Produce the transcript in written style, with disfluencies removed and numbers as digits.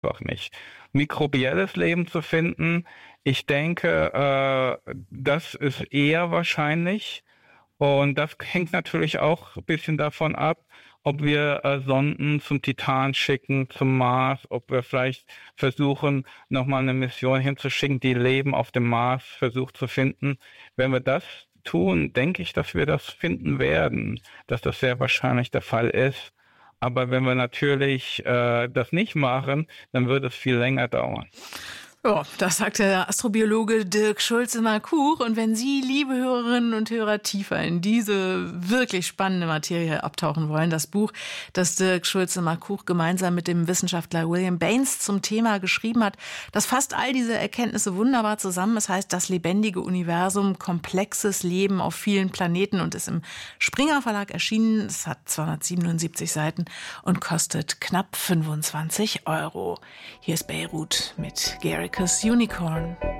einfach nicht. Mikrobielles Leben zu finden, ich denke, das ist eher wahrscheinlich. Und das hängt natürlich auch ein bisschen davon ab, ob wir Sonden zum Titan schicken, zum Mars, ob wir vielleicht versuchen, nochmal eine Mission hinzuschicken, die Leben auf dem Mars versucht zu finden. Wenn wir das tun, denke ich, dass wir das finden werden, dass das sehr wahrscheinlich der Fall ist. Aber wenn wir natürlich das nicht machen, dann wird es viel länger dauern. Ja, das sagt der Astrobiologe Dirk Schulze-Markuch. Und wenn Sie, liebe Hörerinnen und Hörer, tiefer in diese wirklich spannende Materie abtauchen wollen, das Buch, das Dirk Schulze-Markuch gemeinsam mit dem Wissenschaftler William Baines zum Thema geschrieben hat, das fasst all diese Erkenntnisse wunderbar zusammen. Es heißt Das lebendige Universum, komplexes Leben auf vielen Planeten und ist im Springer Verlag erschienen. Es hat 277 Seiten und kostet knapp 25 €. Hier ist Beirut mit Gericke's Unicorn.